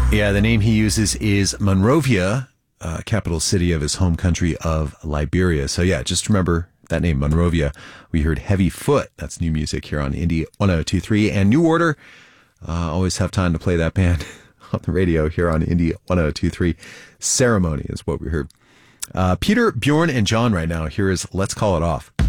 Yeah, the name he uses is Monrovia, capital city of his home country of Liberia. So yeah, just remember that name, Monrovia. We heard Heavy Foot. That's new music here on Indie 102.3. And New Order, always have time to play that band on the radio here on Indie 102.3. Ceremony is what we heard. Peter, Bjorn, and John right now. Here is Let's Call It Off.